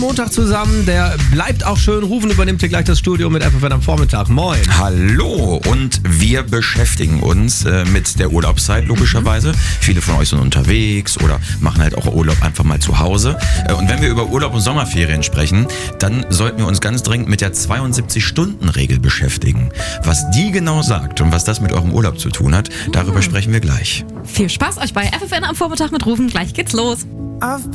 Montag zusammen, der bleibt auch schön. Rufen übernimmt hier gleich das Studio mit FFN am Vormittag. Moin. Hallo, und wir beschäftigen uns mit der Urlaubszeit logischerweise. Viele von euch sind unterwegs oder machen halt auch Urlaub einfach mal zu Hause. Und wenn wir über Urlaub und Sommerferien sprechen, dann sollten wir uns ganz dringend mit der 72-Stunden-Regel beschäftigen. Was die genau sagt und was das mit eurem Urlaub zu tun hat, darüber sprechen wir gleich. Viel Spaß euch bei FFN am Vormittag mit Rufen. Gleich geht's los.